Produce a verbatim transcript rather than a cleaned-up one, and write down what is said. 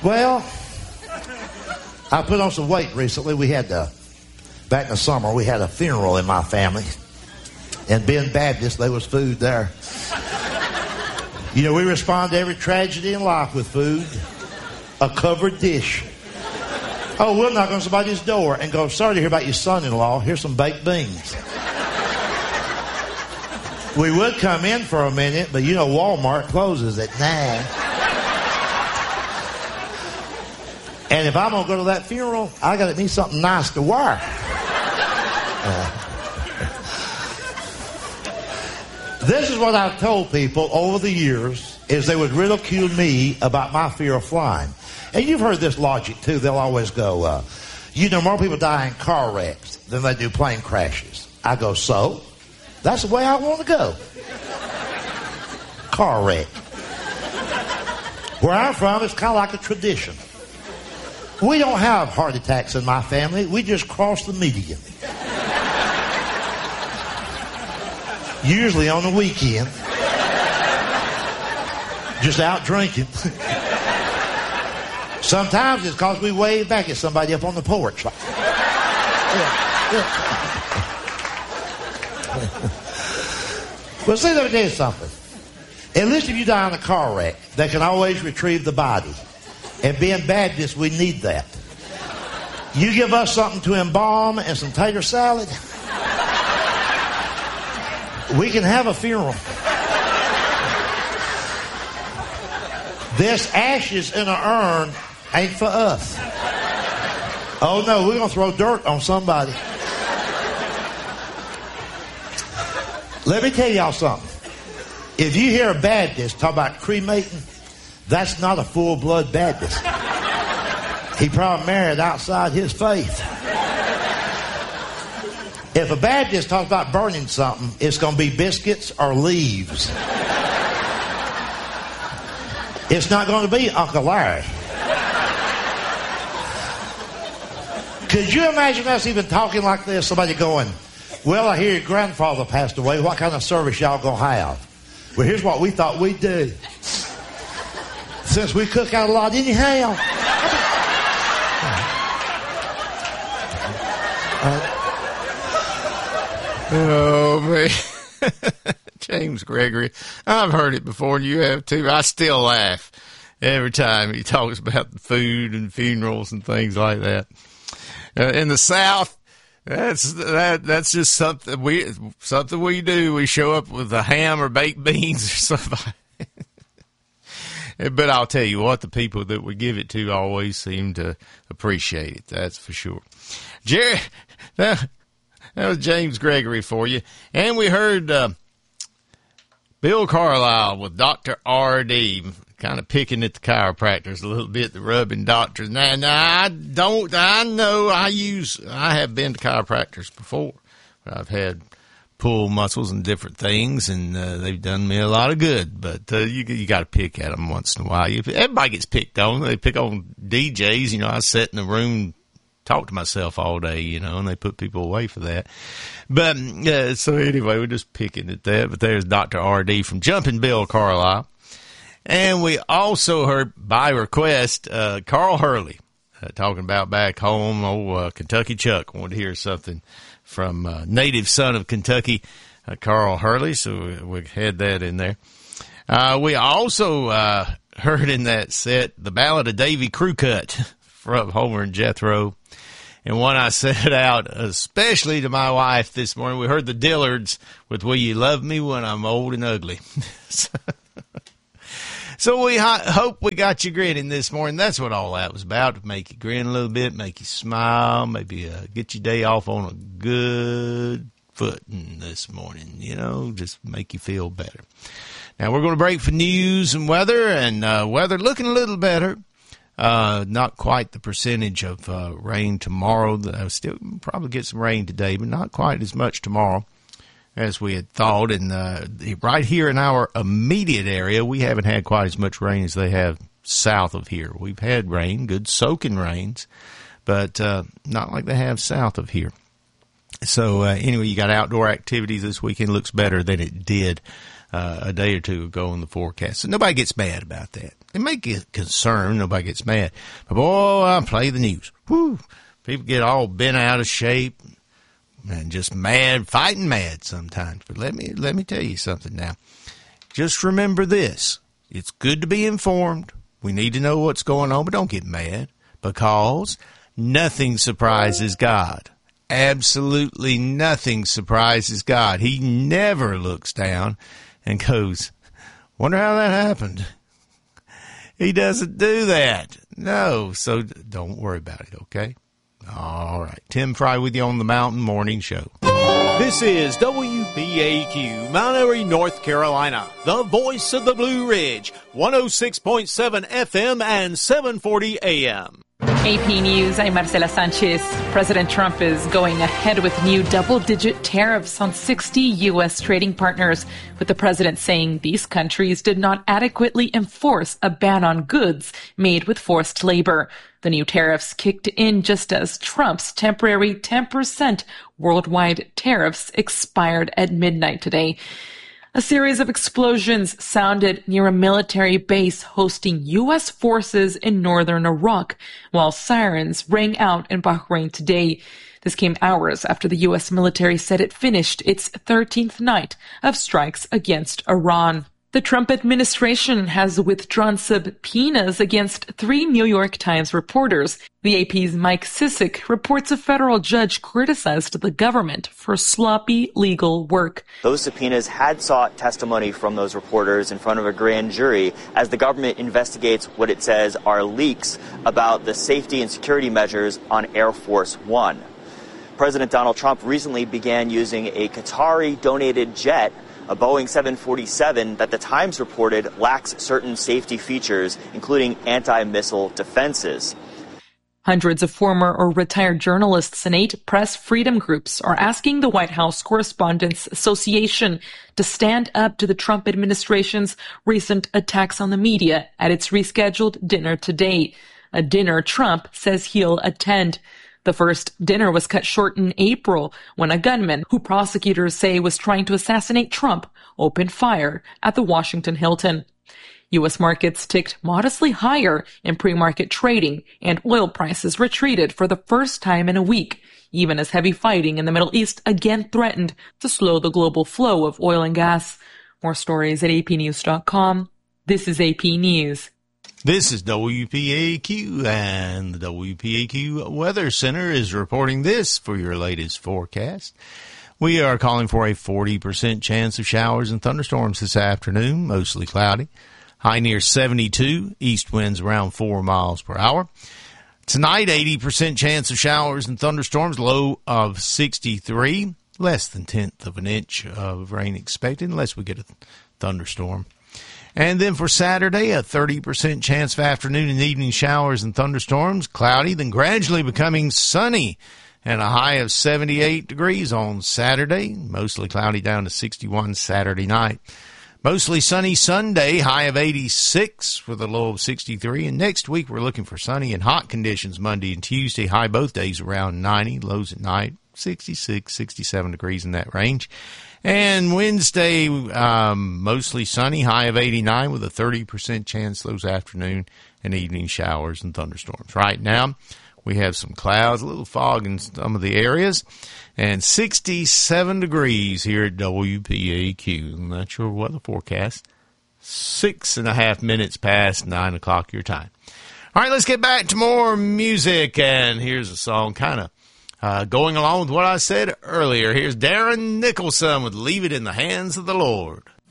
Well, I put on some weight recently. We had, uh, back in the summer, we had a funeral in my family. And being Baptist, there was food there. You know, we respond to every tragedy in life with food. A covered dish. Oh, we'll knock on somebody's door and go, sorry to hear about your son-in-law. Here's some baked beans. We would come in for a minute, but you know Walmart closes at nine. And if I'm going to go to that funeral, I got to need something nice to wear. Uh, this is what I've told people over the years, is they would ridicule me about my fear of flying. And you've heard this logic, too. They'll always go, uh, you know, more people die in car wrecks than they do plane crashes. I go, so? That's the way I want to go. Car wreck. Where I'm from, it's kind of like a tradition. We don't have heart attacks in my family. We just cross the median. Usually on the weekend. Just out drinking. Sometimes it's because we wave back at somebody up on the porch. Like, yeah, yeah. Well, see, let me tell you something. At least if you die in a car wreck, they can always retrieve the body. And being Baptist, we need that. You give us something to embalm and some tater salad, we can have a funeral. This ashes in an urn ain't for us. Oh, no, we're going to throw dirt on somebody. Let me tell y'all something. If you hear a Baptist talk about cremating, that's not a full-blood Baptist. He probably married outside his faith. If a Baptist talks about burning something, it's going to be biscuits or leaves. It's not going to be Uncle Larry. Could you imagine us even talking like this? Somebody going, well, I hear your grandfather passed away. What kind of service y'all going to have? Well, here's what we thought we'd do. Since we cook out a lot anyhow. uh, oh, man. James Gregory. I've heard it before, and you have too. I still laugh every time he talks about the food and funerals and things like that. Uh, in the South, that's that. That's just something we something we do. We show up with a ham or baked beans or something. But I'll tell you what, the people that we give it to always seem to appreciate it. That's for sure. Jerry, that, that was James Gregory for you. And we heard uh, Bill Carlisle with Doctor R D, kind of picking at the chiropractors a little bit, the rubbing doctors. Now, now I don't, I know I use, I have been to chiropractors before. I've had pull muscles and different things, and uh, they've done me a lot of good. But uh, you you got to pick at them once in a while. You, everybody gets picked on. They pick on D Js. You know, I sit in the room, talk to myself all day. You know, and they put people away for that. But uh, so anyway, we're just picking at that. But there's Doctor R D from Jumping Bill Carlisle, and we also heard by request uh, Carl Hurley uh, talking about back home. Old uh, Kentucky Chuck wanted to hear something from uh, native son of Kentucky, uh, Carl Hurley, so we, we had that in there. Uh, we also uh, heard in that set the Ballad of Davy Crewcut from Homer and Jethro. And when I set out, especially to my wife this morning, we heard the Dillards with Will You Love Me When I'm Old and Ugly. So we ho- hope we got you grinning this morning. That's what all that was about, to make you grin a little bit, make you smile, maybe uh, get your day off on a good footing this morning, you know, just make you feel better. Now, we're going to break for news and weather, and uh, weather looking a little better. Uh, not quite the percentage of uh, rain tomorrow. Uh, still probably get some rain today, but not quite as much tomorrow as we had thought. And uh, right here in our immediate area, we haven't had quite as much rain as they have south of here. We've had rain, good soaking rains, but uh, not like they have south of here. So uh, anyway, you got outdoor activities this weekend. Looks better than it did uh, a day or two ago in the forecast. So nobody gets mad about that. They may get concerned. Nobody gets mad. But, boy, I play the news. Whew. People get all bent out of shape and just mad, fighting mad sometimes. But let me let me tell you something now. Just remember this. It's good to be informed. We need to know what's going on, but don't get mad, because nothing surprises God. Absolutely nothing surprises God. He never looks down and goes, wonder how that happened. He doesn't do that. No, so don't worry about it, okay? All right. Tim Fry with you on the Mountain Morning Show. This is W P A Q, Mount Airy, North Carolina, the voice of the Blue Ridge, one oh six point seven F M and seven forty A M. A P News, I'm Marcela Sanchez. President Trump is going ahead with new double-digit tariffs on sixty U S trading partners, with the president saying these countries did not adequately enforce a ban on goods made with forced labor. The new tariffs kicked in just as Trump's temporary ten percent worldwide tariffs expired at midnight today. A series of explosions sounded near a military base hosting U S forces in northern Iraq, while sirens rang out in Bahrain today. This came hours after the U S military said it finished its thirteenth night of strikes against Iran. The Trump administration has withdrawn subpoenas against three New York Times reporters. The A P's Mike Sisek reports a federal judge criticized the government for sloppy legal work. Those subpoenas had sought testimony from those reporters in front of a grand jury as the government investigates what it says are leaks about the safety and security measures on Air Force One. President Donald Trump recently began using a Qatari-donated jet, a Boeing seven forty-seven, that the Times reported lacks certain safety features, including anti-missile defenses. Hundreds of former or retired journalists and eight press freedom groups are asking the White House Correspondents Association to stand up to the Trump administration's recent attacks on the media at its rescheduled dinner today, a dinner Trump says he'll attend. The first dinner was cut short in April when a gunman, who prosecutors say was trying to assassinate Trump, opened fire at the Washington Hilton. U S markets ticked modestly higher in pre-market trading, and oil prices retreated for the first time in a week, even as heavy fighting in the Middle East again threatened to slow the global flow of oil and gas. More stories at A P news dot com. This is A P News. This is W P A Q, and the W P A Q Weather Center is reporting this for your latest forecast. We are calling for a forty percent chance of showers and thunderstorms this afternoon, mostly cloudy. High near seventy-two, east winds around four miles per hour. Tonight, eighty percent chance of showers and thunderstorms, low of sixty-three, less than tenth of an inch of rain expected unless we get a thunderstorm. And then for Saturday, a thirty percent chance of afternoon and evening showers and thunderstorms, cloudy, then gradually becoming sunny, and a high of seventy-eight degrees on Saturday, mostly cloudy down to sixty-one Saturday night. Mostly sunny Sunday, high of eighty-six with a low of sixty-three. And next week, we're looking for sunny and hot conditions Monday and Tuesday, high both days around ninety, lows at night, sixty-six, sixty-seven degrees in that range. And Wednesday, um, mostly sunny, high of eighty-nine with a thirty percent chance those afternoon and evening showers and thunderstorms. Right now, we have some clouds, a little fog in some of the areas, and sixty-seven degrees here at W P A Q. I'm not sure what the forecast. Six and a half minutes past nine o'clock your time. All right, let's get back to more music, and here's a song kind of Uh, going along with what I said earlier. Here's Darren Nicholson with Leave It in the Hands of the Lord.